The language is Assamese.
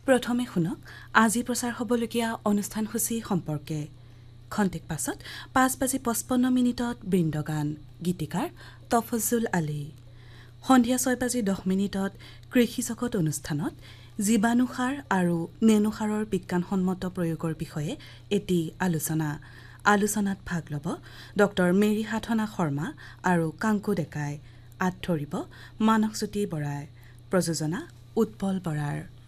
প্ৰথমে শুনক আজি প্ৰচাৰ হ'বলগীয়া অনুষ্ঠানসূচী সম্পৰ্কে। খন্তেক পাছত 5:55 বৃন্দগান গীতিকাৰ তফজ্জুল আলী। সন্ধিয়া 6:10 কৃষি জগত অনুষ্ঠানত জীৱাণুসাৰ আৰু নেনোসাৰৰ বিজ্ঞানসন্মত প্ৰয়োগৰ বিষয়ে এটি আলোচনাত ভাগ ল'ব ডক্টৰ মেৰী সাধনা শৰ্মা আৰু কাংকু ডেকাই। আঁত ধৰিব মানসজ্যোতি বৰাই। প্ৰযোজনা উৎপল বৰাৰ।